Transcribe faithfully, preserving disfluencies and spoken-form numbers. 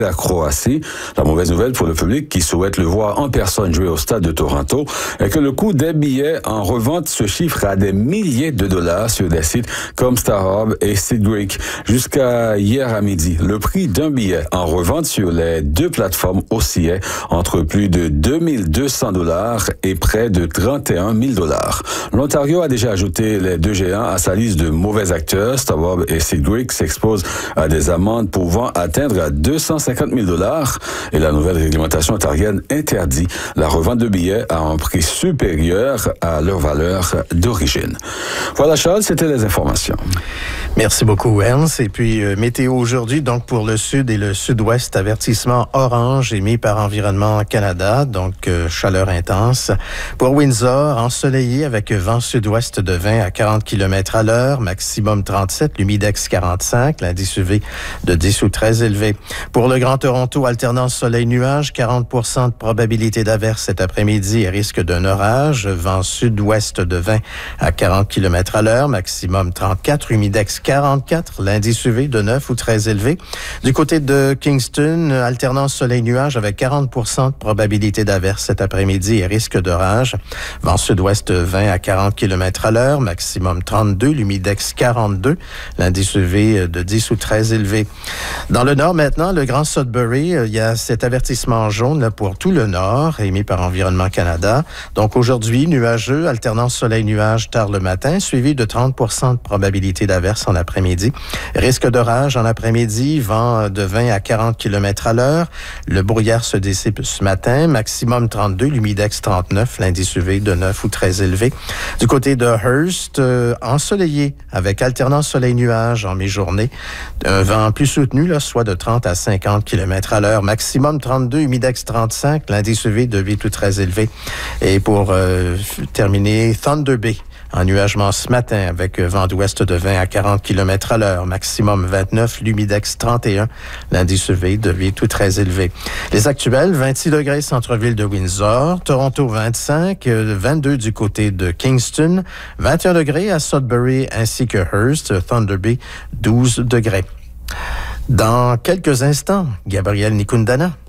la Croatie. La mauvaise nouvelle pour le public qui souhaite le voir en personne jouer au stade de Toronto est que le coût des billets en revente se chiffre à des milliers de dollars sur des sites comme StubHub et SeatGeek. Jusqu'à hier à midi, le prix d'un billet en revente sur les deux plateformes oscillait entre plus de deux mille deux cents dollars et près de trente et un mille dollars. L'Ontario a déjà ajouté les deux géants à sa liste de mauvais acteurs. StubHub et SeatGeek s'exposent à des amendes pouvant atteindre à deux cent cinquante mille dollars et la nouvelle réglementation ontarienne interdit la revente de billets à un prix supérieur à leur valeur d'origine. Voilà Charles, c'était les informations. Merci beaucoup Ernst. Et puis euh, météo aujourd'hui, donc pour le sud et le sud-ouest, avertissement orange émis par Environnement Canada, donc euh, chaleur intense. Pour Windsor, ensoleillé avec vent sud-ouest de vingt à quarante kilomètres à l'heure, maximum trente-sept, l'humidex quarante-cinq, l'indice U V de dix ou treize élevé. Pour le Grand Toronto, alternance soleil-nuage, quarante pour cent de probabilité d'averse cet après-midi et risque d'un orage. Vent sud-ouest de vingt à quarante kilomètres à l'heure, maximum trente-quatre, humidex quarante-quatre, l'indice U V de neuf ou treize élevé. Du côté de Kingston, alternance soleil-nuage avec quarante pour cent de probabilité d'averse cet après-midi et risque d'orage. Vent sud-ouest de vingt à quarante kilomètres à l'heure, maximum trente-deux, l'humidex quarante-deux, l'indice U V de dix ou treize élevé. Dans le nord maintenant, le Grand Sudbury, il y a cet avertissement jaune là, pour tout le nord, émis par Environnement Canada. Donc aujourd'hui, nuageux, alternance soleil-nuage tard le matin, suivi de trente pour cent de probabilité d'averse en après-midi. Risque d'orage en après-midi, vent de vingt à quarante kilomètres à l'heure. Le brouillard se dissipe ce matin, maximum trente-deux, l'humidex trente-neuf, l'indice U V de neuf ou treize élevé. Du côté de Hearst, euh, ensoleillé avec alternance soleil-nuage en mi-journée. Un vent plus soutenu, là, soit de trente à cinquante kilomètres à l'heure, maximum trente-deux, humidex trente-cinq, l'indice U V de huit ou treize élevé. Et pour euh, terminer, Thunder Bay, ennuagement ce matin avec vent d'ouest de vingt à quarante kilomètres à l'heure, maximum vingt-neuf, l'humidex trente et un, l'indice U V de huit ou treize élevé. Les actuels, vingt-six degrés centre-ville de Windsor, Toronto vingt-cinq, vingt-deux du côté de Kingston, vingt et un degrés à Sudbury ainsi que Hearst, Thunder Bay, douze degrés. Dans quelques instants, Gabriel Nikundana.